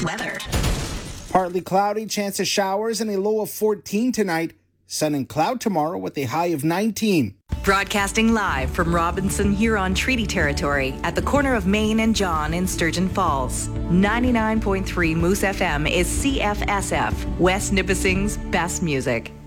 weather. Partly cloudy, chance of showers, and a low of 14 tonight. Sun and cloud tomorrow with a high of 19. Broadcasting live from Robinson Huron Treaty Territory at the corner of Main and John in Sturgeon Falls. 99.3 Moose FM is CFSF, West Nipissing's best music.